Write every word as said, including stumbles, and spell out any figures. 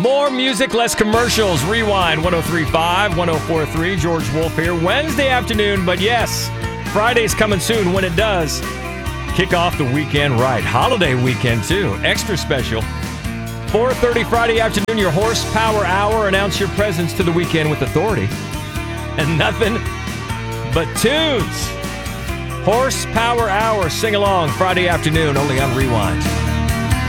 More music, less commercials. Rewind one oh three point five, one oh four point three. George Wolf here. Wednesday afternoon, but yes, Friday's coming soon. When it does, kick off the weekend right. Holiday weekend, too. Extra special. four thirty Friday afternoon, your horsepower hour. Announce your presence to the weekend with authority. And nothing but tunes. Horsepower hour. Sing along Friday afternoon, only on Rewind.